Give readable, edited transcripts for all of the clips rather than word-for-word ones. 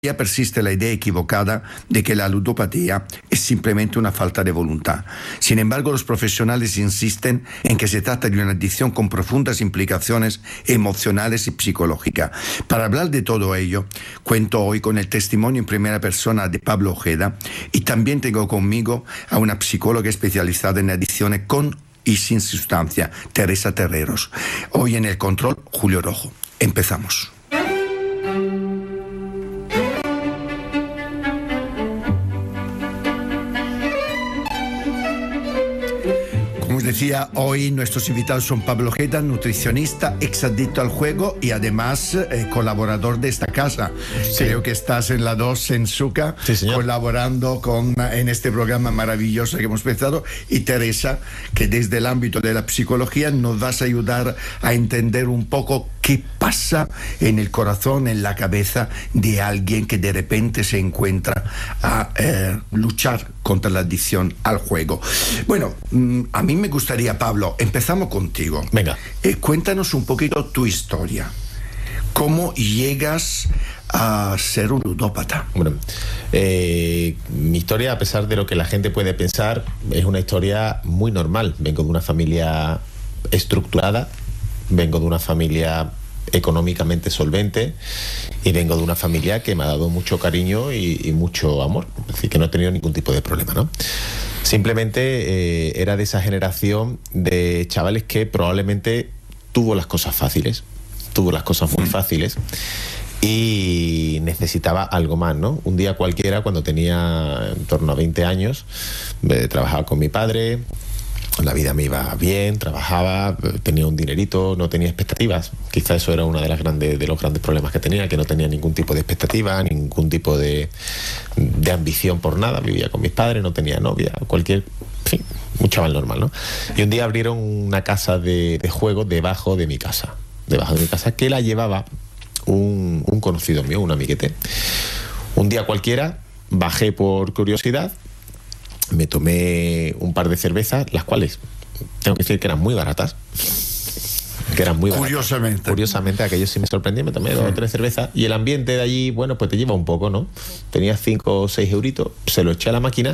persiste la idea equivocada de que la ludopatía es simplemente una falta de voluntad. Sin embargo, los profesionales insisten en que se trata de una adicción con profundas implicaciones emocionales y psicológicas. Para hablar de todo ello, cuento hoy con el testimonio en primera persona de Pablo Ojeda y también tengo conmigo a una psicóloga especializada en adicciones con y sin sustancia, Teresa Terreros. Hoy en el control, Julio Rojo. Empezamos. Decía, hoy nuestros invitados son Pablo Ojeda, nutricionista, exadicto al juego y además colaborador de esta casa. Sí. Creo que estás en la 2 en Suca, sí, colaborando en este programa maravilloso que hemos empezado. Y Teresa, que desde el ámbito de la psicología nos vas a ayudar a entender un poco qué pasa en el corazón, en la cabeza de alguien que de repente se encuentra a luchar contra la adicción al juego. Bueno, a mí me gustaría, Pablo, empezamos contigo. Venga. Cuéntanos un poquito tu historia. ¿Cómo llegas a ser un ludópata? Bueno, mi historia, a pesar de lo que la gente puede pensar, es una historia muy normal. Vengo de una familia estructurada, vengo de una familia económicamente solvente y vengo de una familia que me ha dado mucho cariño y mucho amor, es decir, que no he tenido ningún tipo de problema, ¿no? Simplemente era de esa generación de chavales que probablemente tuvo las cosas fáciles, tuvo las cosas muy fáciles y necesitaba algo más, ¿no? Un día cualquiera, cuando tenía en torno a 20 años, trabajaba con mi padre. La vida me iba bien, trabajaba, tenía un dinerito, no tenía expectativas. Quizá eso era uno de los grandes problemas que tenía, que no tenía ningún tipo de expectativa, ningún tipo de ambición por nada. Vivía con mis padres, no tenía novia, en fin, un chaval normal, ¿no? Y un día abrieron una casa de juegos debajo de mi casa, que la llevaba un conocido mío, un amiguete. Un día cualquiera bajé por curiosidad, me tomé un par de cervezas, las cuales tengo que decir que eran muy baratas. Curiosamente, aquello sí me sorprendió. Me tomé 2 o 3 cervezas y el ambiente de allí, bueno, pues te lleva un poco, ¿no? Tenía 5 o 6 euritos, se lo eché a la máquina.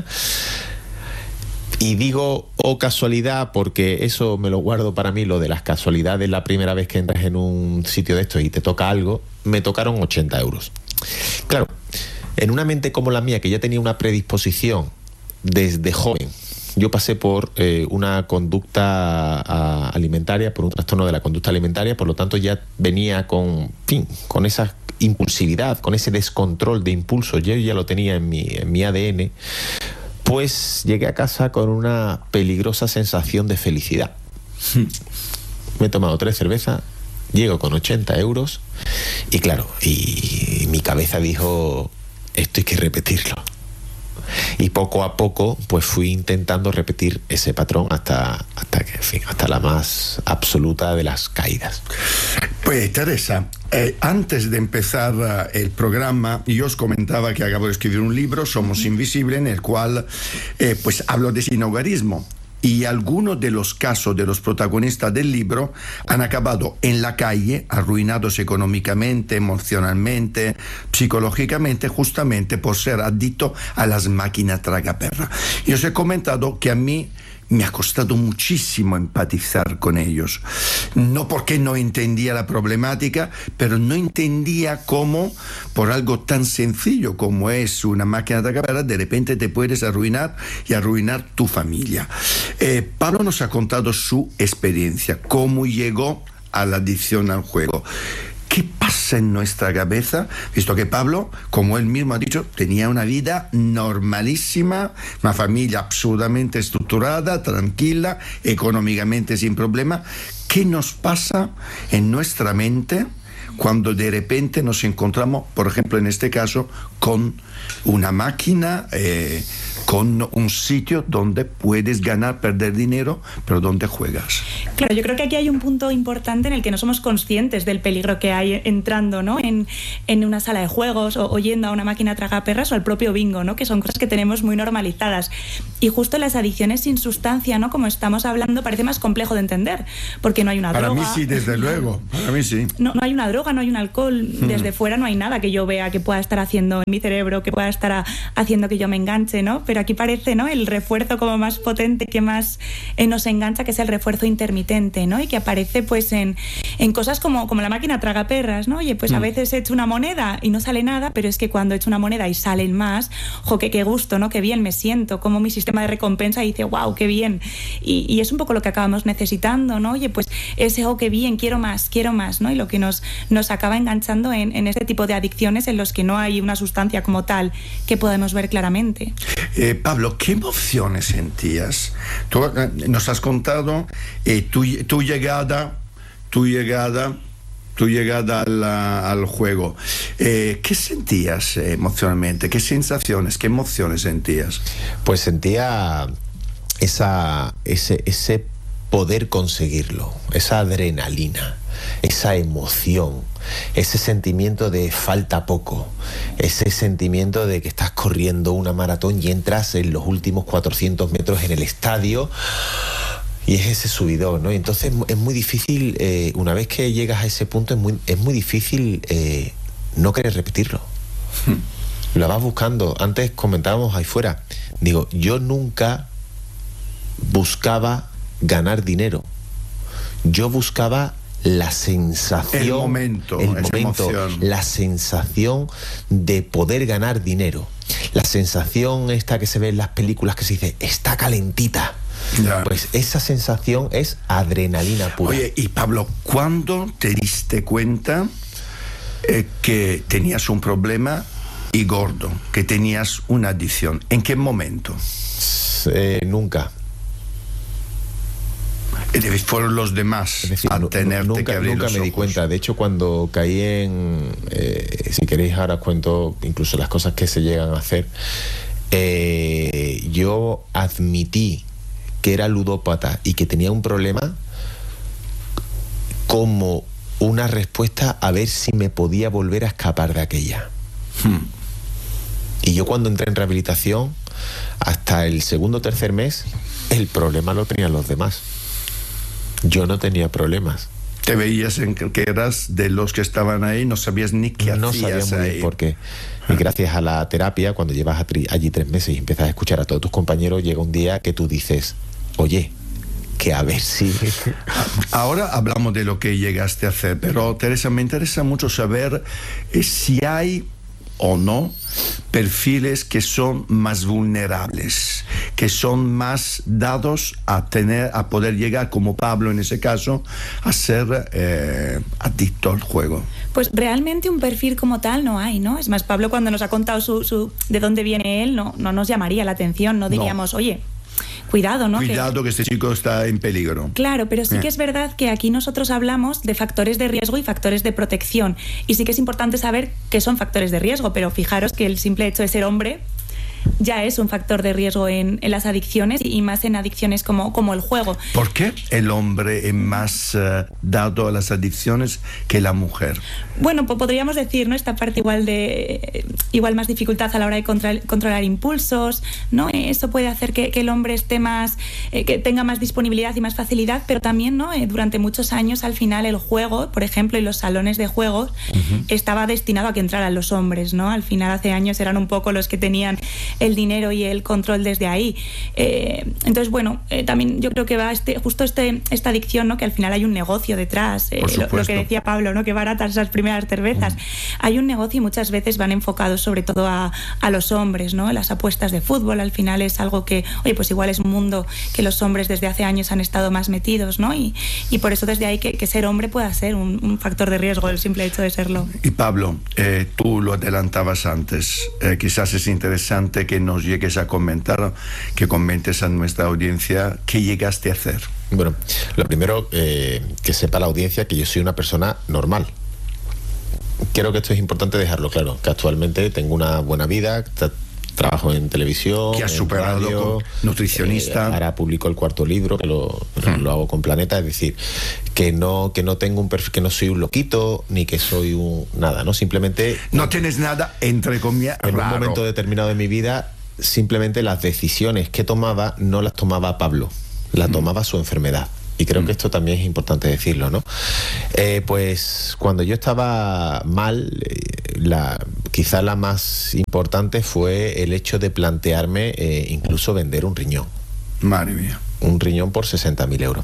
Y digo, casualidad, porque eso me lo guardo para mí, lo de las casualidades, la primera vez que entras en un sitio de estos y te toca algo, me tocaron 80 euros. Claro, en una mente como la mía, que ya tenía una predisposición desde joven, yo pasé por una conducta alimentaria, por un trastorno de la conducta alimentaria, por lo tanto ya venía con esa impulsividad, con ese descontrol de impulso, yo ya lo tenía en mi ADN. Pues llegué a casa con una peligrosa sensación de felicidad. Me he tomado 3 cervezas, llego con 80 euros y claro, y mi cabeza dijo, esto hay que repetirlo. Y poco a poco pues fui intentando repetir ese patrón hasta la más absoluta de las caídas. Pues Teresa, antes de empezar el programa, yo os comentaba que acabo de escribir un libro, Somos Invisibles, en el cual pues hablo de sinhogarismo. Y algunos de los casos de los protagonistas del libro han acabado en la calle, arruinados económicamente, emocionalmente, psicológicamente, justamente por ser adictos a las máquinas tragaperras. Y os he comentado que a mí me ha costado muchísimo empatizar con ellos. No porque no entendía la problemática, pero no entendía cómo, por algo tan sencillo como es una máquina de tragaperras, de repente te puedes arruinar y arruinar tu familia. Pablo nos ha contado su experiencia, cómo llegó a la adicción al juego. ¿Qué pasa en nuestra cabeza? Visto que Pablo, como él mismo ha dicho, tenía una vida normalísima, una familia absolutamente estructurada, tranquila, económicamente sin problema. ¿Qué nos pasa en nuestra mente cuando de repente nos encontramos, por ejemplo, en este caso, con una máquina con un sitio donde puedes ganar, perder dinero, pero donde juegas. Claro, yo creo que aquí hay un punto importante en el que no somos conscientes del peligro que hay entrando, ¿no?, en una sala de juegos o yendo a una máquina tragaperras o al propio bingo, ¿no?, que son cosas que tenemos muy normalizadas. Y justo las adicciones sin sustancia, ¿no?, como estamos hablando, parece más complejo de entender, porque no hay una droga. Para mí sí, desde luego, para mí sí. No hay una droga, no hay un alcohol, desde fuera no hay nada que yo vea que pueda estar haciendo en mi cerebro, que pueda estar haciendo que yo me enganche, ¿no? Pero aquí parece, ¿no?, el refuerzo como más potente que más nos engancha, que es el refuerzo intermitente, ¿no? Y que aparece pues en cosas como la máquina tragaperras, ¿no? Oye, pues a veces he hecho una moneda y no sale nada, pero es que cuando he hecho una moneda y salen más, jo, qué gusto, ¿no? Qué bien me siento, como mi sistema de recompensa dice, wow, qué bien. Y es un poco lo que acabamos necesitando, ¿no? Oye, pues ese, oh, qué bien, quiero más, ¿no? Y lo que nos acaba enganchando en este tipo de adicciones en los que no hay una sustancia como tal que podemos ver claramente. Pablo, ¿qué emociones sentías? Tú nos has contado tu llegada al juego. ¿Qué sentías emocionalmente? ¿Qué sensaciones, qué emociones sentías? Pues sentía ese poder conseguirlo, esa adrenalina, esa emoción, ese sentimiento de falta poco, ese sentimiento de que estás corriendo una maratón y entras en los últimos 400 metros en el estadio y es ese subidón, ¿no? Y entonces es muy difícil, una vez que llegas a ese punto, es muy difícil no querer repetirlo. Lo vas buscando. Antes comentábamos ahí fuera, digo, yo nunca buscaba ganar dinero, yo buscaba la sensación, el momento, la sensación de poder ganar dinero, la sensación esta que se ve en las películas que se dice, está calentita. Ya. Pues esa sensación es adrenalina pura. Oye, y Pablo, ¿cuándo te diste cuenta que tenías un problema y gordo, que tenías una adicción? ¿En qué momento? Nunca. Fueron los demás, es decir, a tenerte que abrir los ojos. Nunca me di cuenta. De hecho, cuando caí si queréis ahora os cuento incluso las cosas que se llegan a hacer, yo admití que era ludópata y que tenía un problema como una respuesta a ver si me podía volver a escapar de aquella. Y yo cuando entré en rehabilitación, hasta el segundo o tercer mes, el problema lo tenían los demás. Yo no tenía problemas. Te veías en que eras de los que estaban ahí, no sabías ni qué hacías. No sabía muy bien por qué. Y gracias a la terapia, cuando llevas allí 3 meses y empiezas a escuchar a todos tus compañeros, llega un día que tú dices, oye, que a ver si... Ahora hablamos de lo que llegaste a hacer, pero Teresa, me interesa mucho saber si hay o no perfiles que son más vulnerables, que son más dados a poder llegar, como Pablo en ese caso, a ser adicto al juego. Pues realmente un perfil como tal no hay, ¿no? Es más, Pablo cuando nos ha contado de dónde viene él, no nos llamaría la atención, no diríamos, oye, cuidado, ¿no? Cuidado que este chico está en peligro. Claro, pero sí que es verdad que aquí nosotros hablamos de factores de riesgo y factores de protección. Y sí que es importante saber qué son factores de riesgo, pero fijaros que el simple hecho de ser hombre ya es un factor de riesgo en las adicciones y más en adicciones como el juego. ¿Por qué el hombre es más dado a las adicciones que la mujer? Bueno, pues podríamos decir, ¿no? Esta parte igual más dificultad a la hora de controlar impulsos, ¿no? Eso puede hacer que el hombre esté más, que tenga más disponibilidad y más facilidad, pero también, ¿no? Durante muchos años, al final, el juego, por ejemplo, y los salones de juegos, estaba destinado a que entraran los hombres, ¿no? Al final, hace años eran un poco los que tenían el dinero y el control desde ahí. Entonces, bueno, también yo creo que va esta adicción, ¿no? Que al final hay un negocio detrás, lo que decía Pablo, ¿no? Que baratas esas primeras cervezas. Hay un negocio y muchas veces van enfocados sobre todo a los hombres, ¿no? Las apuestas de fútbol al final es algo que, oye, pues igual es un mundo que los hombres desde hace años han estado más metidos, ¿no? Y por eso desde ahí que ser hombre pueda ser un factor de riesgo, el simple hecho de serlo. Y Pablo, tú lo adelantabas antes, quizás es interesante que nos llegues a comentar, que comentes a nuestra audiencia qué llegaste a hacer. Bueno, lo primero, que sepa la audiencia que yo soy una persona normal. Creo que esto es importante dejarlo claro, que actualmente tengo una buena vida, Trabajo en televisión, que has superado radio, con nutricionista. Ahora publico el 4º libro, que lo hago con Planeta, es decir, que no tengo un perfil, que no soy un loquito, ni que soy un nada, ¿no? Simplemente no tienes nada, entre comillas, en raro. un momento determinado de mi vida, simplemente las decisiones que tomaba no las tomaba Pablo, las tomaba su enfermedad. Y creo que esto también es importante decirlo, ¿no? Pues cuando yo estaba mal, quizá la más importante fue el hecho de plantearme incluso vender un riñón. Madre mía. Un riñón por 60.000 euros.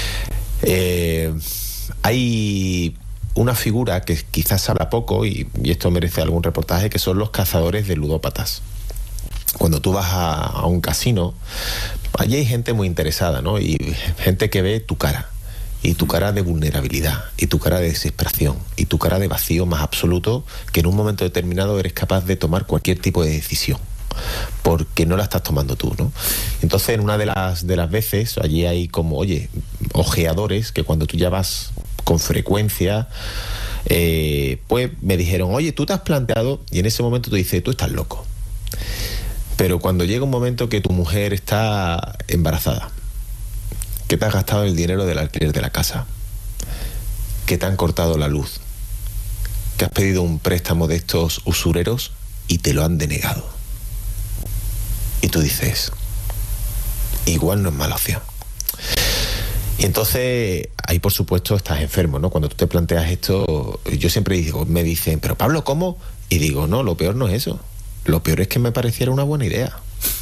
Hay una figura que quizás habla poco, y esto merece algún reportaje, que son los cazadores de ludópatas. Cuando tú vas a un casino, allí hay gente muy interesada, ¿no? Y gente que ve tu cara, y tu cara de vulnerabilidad, y tu cara de desesperación, y tu cara de vacío más absoluto, que en un momento determinado eres capaz de tomar cualquier tipo de decisión, porque no la estás tomando tú, ¿no? Entonces, en una de las veces, allí hay como, ojeadores, que cuando tú ya vas con frecuencia, pues me dijeron, oye, tú te has planteado, y en ese momento tú dices, tú estás loco. Pero cuando llega un momento que tu mujer está embarazada, que te has gastado el dinero del alquiler de la casa, que te han cortado la luz, que has pedido un préstamo de estos usureros y te lo han denegado, y tú dices, igual no es mala opción. Y entonces, ahí por supuesto estás enfermo, ¿no? Cuando tú te planteas esto, yo siempre digo, me dicen, pero Pablo, ¿cómo? Y digo, no, lo peor no es eso. Lo peor es que me pareciera una buena idea.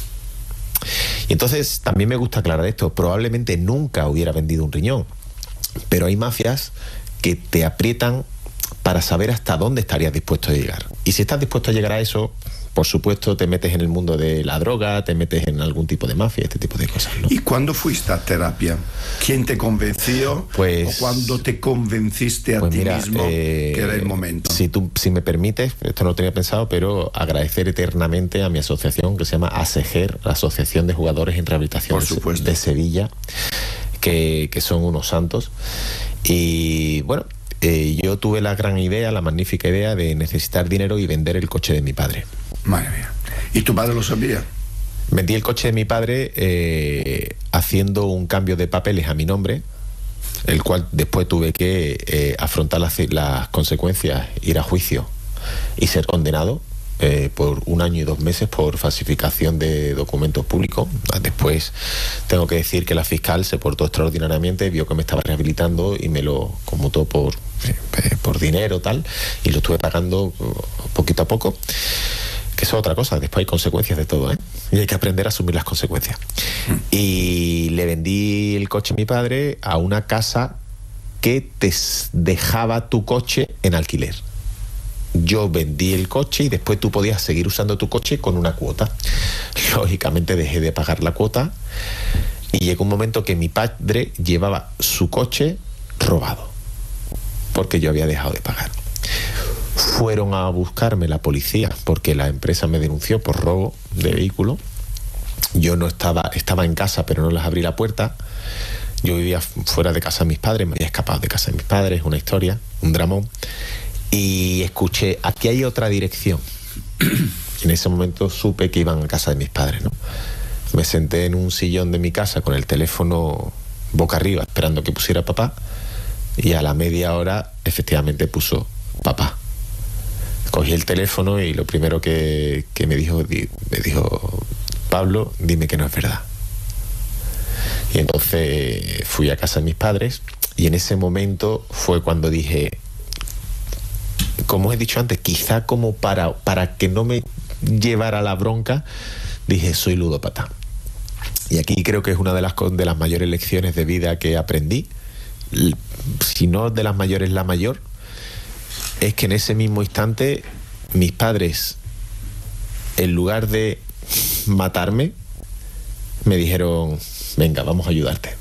Y entonces también me gusta aclarar esto. Probablemente nunca hubiera vendido un riñón, pero hay mafias que te aprietan para saber hasta dónde estarías dispuesto a llegar. Y si estás dispuesto a llegar a eso, por supuesto te metes en el mundo de la droga, te metes en algún tipo de mafia, este tipo de cosas, ¿no? ¿Y cuándo fuiste a terapia? ¿Quién te convenció? Pues, ¿O cuándo te convenciste a ti mismo que era el momento? Si me permites, esto no lo tenía pensado, pero agradecer eternamente a mi asociación, que se llama ASEGER, la Asociación de Jugadores en Rehabilitación de Sevilla, que son unos santos. Y bueno, yo tuve la gran idea, la magnífica idea de necesitar dinero y vender el coche de mi padre. Madre mía. ¿Y tu padre lo sabía? Vendí el coche de mi padre haciendo un cambio de papeles a mi nombre, el cual después tuve que afrontar las consecuencias, ir a juicio y ser condenado por 1 año y 2 meses por falsificación de documentos públicos. Después tengo que decir que la fiscal se portó extraordinariamente, vio que me estaba rehabilitando y me lo conmutó por dinero, tal, y lo estuve pagando poquito a poco, que eso es otra cosa. Después hay consecuencias de todo, y hay que aprender a asumir las consecuencias. Y le vendí el coche a mi padre a una casa que te dejaba tu coche en alquiler. Yo vendí el coche y después tú podías seguir usando tu coche con una cuota. Lógicamente dejé de pagar la cuota y llegó un momento que mi padre llevaba su coche robado porque yo había dejado de pagar. Fueron a buscarme la policía porque la empresa me denunció por robo de vehículo. Yo no estaba en casa, pero no les abrí la puerta. Yo vivía fuera de casa de mis padres, me había escapado de casa de mis padres, una historia, un dramón. Y escuché, aquí hay otra dirección. En ese momento supe que iban a casa de mis padres, ¿no? Me senté en un sillón de mi casa con el teléfono boca arriba esperando que pusiera papá, y a la media hora efectivamente puso papá. Cogí el teléfono y lo primero que me dijo, Pablo, dime que no es verdad. Y entonces fui a casa de mis padres y en ese momento fue cuando dije, como he dicho antes, quizá como para que no me llevara la bronca, dije, soy ludópata. Y aquí creo que es una de las mayores lecciones de vida que aprendí, si no de las mayores, la mayor, es que en ese mismo instante mis padres, en lugar de matarme, me dijeron, venga, vamos a ayudarte.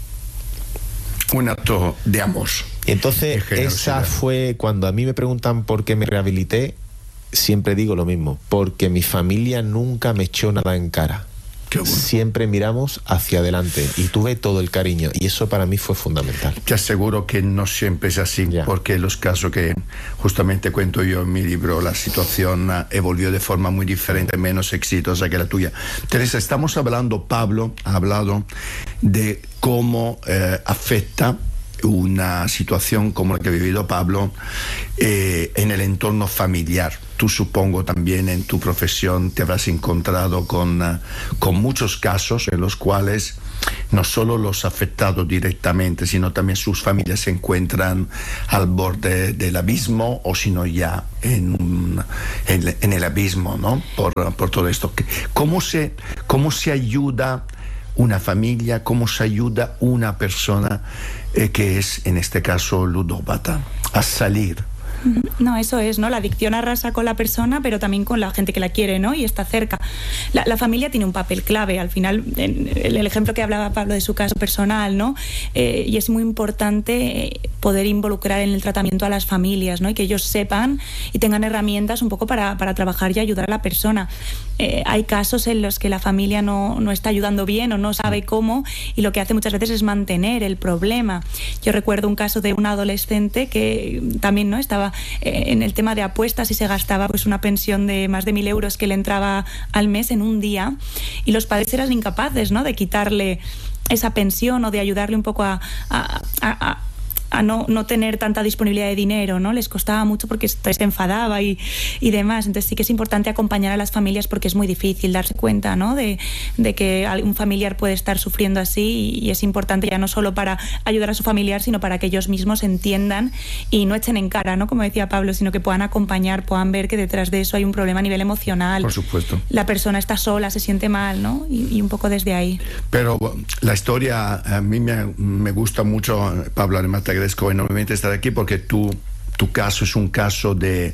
Un acto de amor. Y entonces esa fue, cuando a mí me preguntan por qué me rehabilité, siempre digo lo mismo, porque mi familia nunca me echó nada en cara. siempre miramos hacia adelante y tuve todo el cariño, y eso para mí fue fundamental. Te aseguro que no siempre es así, porque los casos que justamente cuento yo en mi libro, la situación evolvió de forma muy diferente, menos exitosa que la tuya. Teresa, estamos hablando, Pablo ha hablado de cómo afecta una situación como la que ha vivido Pablo en el entorno familiar. Tú, supongo, también en tu profesión te habrás encontrado con muchos casos en los cuales no solo los afectados directamente, sino también sus familias se encuentran al borde del abismo, o si no ya en el abismo, ¿no? Por todo esto. ¿Cómo se ayuda una familia, cómo se ayuda una persona que es, en este caso, ludópata, a salir? No, eso es, ¿no? La adicción arrasa con la persona, pero también con la gente que la quiere, ¿no? Y está cerca. La familia tiene un papel clave. Al final, en el ejemplo que hablaba Pablo de su caso personal, ¿no? Y es muy importante poder involucrar en el tratamiento a las familias, ¿no? Y que ellos sepan y tengan herramientas un poco para trabajar y ayudar a la persona. Hay casos en los que la familia no está ayudando bien o no sabe cómo, y lo que hace muchas veces es mantener el problema. Yo recuerdo un caso de un adolescente que también, ¿no? Estaba en el tema de apuestas y se gastaba pues una pensión de más de 1.000 euros que le entraba al mes en un día, y los padres eran incapaces, ¿no? De quitarle esa pensión o de ayudarle un poco a no tener tanta disponibilidad de dinero, ¿no? Les costaba mucho porque se enfadaba y demás. Entonces sí que es importante acompañar a las familias, porque es muy difícil darse cuenta, ¿no? de que un familiar puede estar sufriendo así, y es importante ya no solo para ayudar a su familiar, sino para que ellos mismos entiendan y no echen en cara, ¿no? Como decía Pablo, sino que puedan acompañar, puedan ver que detrás de eso hay un problema a nivel emocional. Por supuesto. La persona está sola, se siente mal, ¿no? Y un poco desde ahí. Pero la historia a mí me gusta mucho, Pablo. Además te agradezco enormemente estar aquí, porque tu caso es un caso de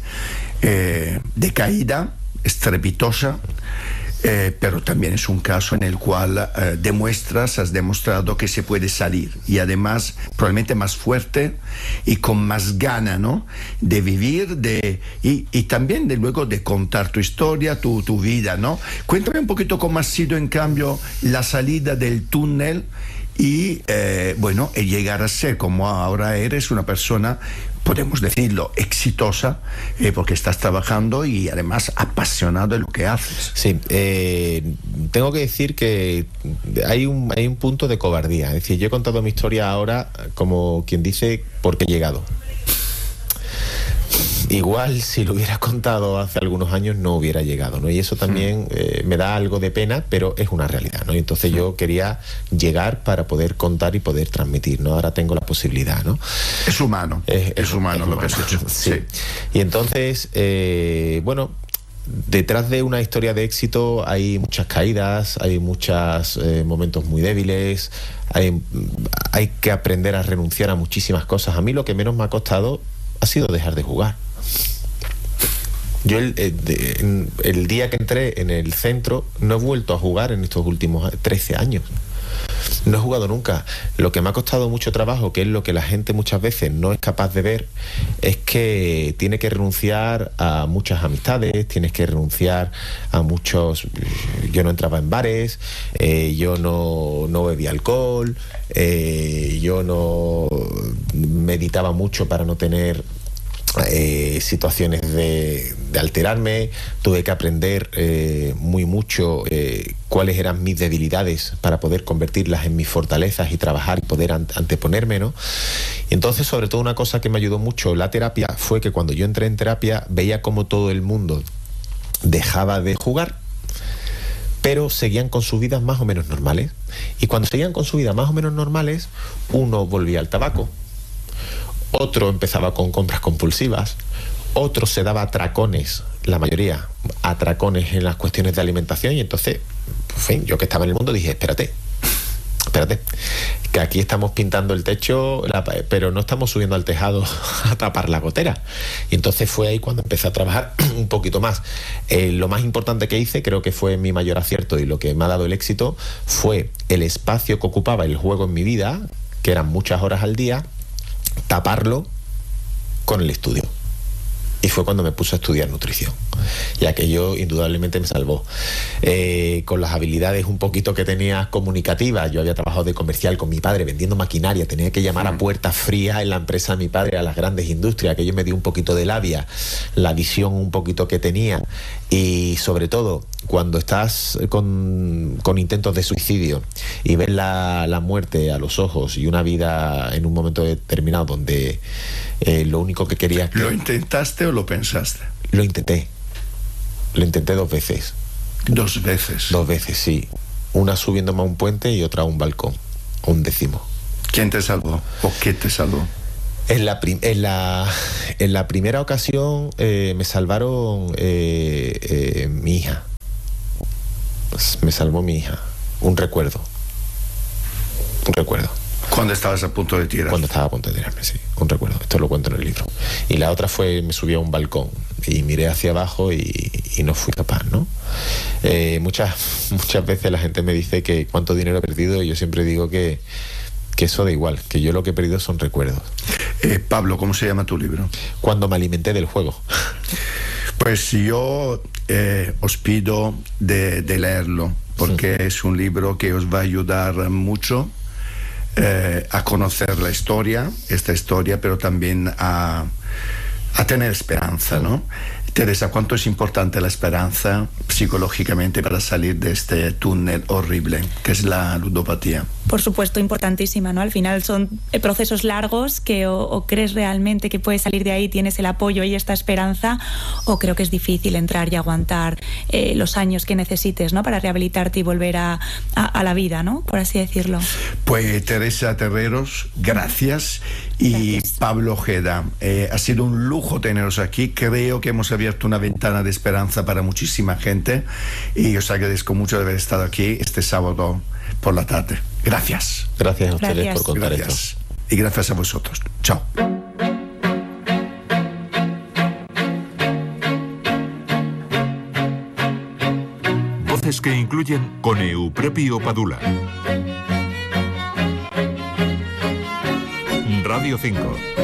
caída estrepitosa, pero también es un caso en el cual has demostrado que se puede salir, y además probablemente más fuerte y con más gana, ¿no? De vivir, y también luego de contar tu historia, tu vida, ¿no? Cuéntame un poquito cómo ha sido, en cambio, la salida del túnel y llegar a ser, como ahora eres, una persona, podemos decirlo, exitosa, porque estás trabajando y además apasionado de lo que haces. Sí, tengo que decir que hay un punto de cobardía. Es decir, yo he contado mi historia ahora, como quien dice, porque he llegado. Igual si lo hubiera contado hace algunos años no hubiera llegado, ¿no? Y eso también me da algo de pena, pero es una realidad, ¿no? Y entonces yo quería llegar para poder contar y poder transmitir, ¿no? Ahora tengo la posibilidad, ¿no? Es humano, es humano lo que has hecho. Sí. Y entonces, detrás de una historia de éxito hay muchas caídas, hay muchos momentos muy débiles, hay que aprender a renunciar a muchísimas cosas. A mí lo que menos me ha costado ha sido dejar de jugar. Yo el día que entré en el centro no he vuelto a jugar en estos últimos 13 años. No he jugado nunca. Lo que me ha costado mucho trabajo, que es lo que la gente muchas veces no es capaz de ver, es que tiene que renunciar a muchas amistades, tienes que renunciar a muchos... Yo no entraba en bares, yo no bebía alcohol, yo no meditaba mucho para no tener situaciones de alterarme. Tuve que aprender mucho cuáles eran mis debilidades para poder convertirlas en mis fortalezas y trabajar y poder anteponerme, ¿no? Y entonces, sobre todo, una cosa que me ayudó mucho la terapia fue que cuando yo entré en terapia veía como todo el mundo dejaba de jugar, pero seguían con sus vidas más o menos normales. Y cuando seguían con sus vidas más o menos normales, uno volvía al tabaco, otro empezaba con compras compulsivas, otro se daba atracones, la mayoría atracones en las cuestiones de alimentación. Y entonces, en fin, yo que estaba en el mundo dije, espérate, que aquí estamos pintando el techo, pero no estamos subiendo al tejado a tapar la gotera. Y entonces fue ahí cuando empecé a trabajar un poquito más. Lo más importante que hice, creo que fue mi mayor acierto y lo que me ha dado el éxito, fue el espacio que ocupaba el juego en mi vida, que eran muchas horas al día, taparlo con el estudio. Y fue cuando me puse a estudiar nutrición. Y aquello indudablemente me salvó. Con las habilidades un poquito que tenía comunicativas, yo había trabajado de comercial con mi padre vendiendo maquinaria, tenía que llamar a puertas frías en la empresa de mi padre a las grandes industrias, aquello me dio un poquito de labia, la visión un poquito que tenía, y sobre todo cuando estás con intentos de suicidio y ves la muerte a los ojos y una vida en un momento determinado donde lo único que querías... ¿Lo intentaste o lo pensaste? Lo intenté 2 veces. ¿2 veces? 2 veces, sí. Una subiéndome a un puente y otra a un balcón, un 10º. ¿Quién te salvó o qué te salvó? En la primera ocasión me salvaron mi hija. Me salvó mi hija. Un recuerdo. Cuando estabas a punto de tirar. Cuando estaba a punto de tirarme, sí. Un recuerdo. Esto lo cuento en el libro. Y la otra fue, me subí a un balcón y miré hacia abajo y no fui capaz, ¿no? Muchas veces la gente me dice que cuánto dinero he perdido, y yo siempre digo que eso da igual, que yo lo que he perdido son recuerdos. Pablo, ¿cómo se llama tu libro? Cuando me alimenté del juego. Pues yo os pido de leerlo, porque es un libro que os va a ayudar mucho a conocer esta historia, pero también a tener esperanza, ¿no? Teresa, ¿cuánto es importante la esperanza psicológicamente para salir de este túnel horrible que es la ludopatía? Por supuesto, importantísima, ¿no? Al final son procesos largos que o crees realmente que puedes salir de ahí, tienes el apoyo y esta esperanza, o creo que es difícil entrar y aguantar los años que necesites, ¿no? Para rehabilitarte y volver a la vida, ¿no? Por así decirlo. Pues Teresa Terreros, gracias. Y gracias. Pablo Ojeda, ha sido un lujo teneros aquí. Creo que hemos abierto una ventana de esperanza para muchísima gente y os agradezco mucho de haber estado aquí este sábado por la tarde. Gracias. Gracias a ustedes Gracias. por contar Gracias. esto. Y gracias a vosotros. Chao. Voces que incluyen con Eupropio Padula. Radio 5.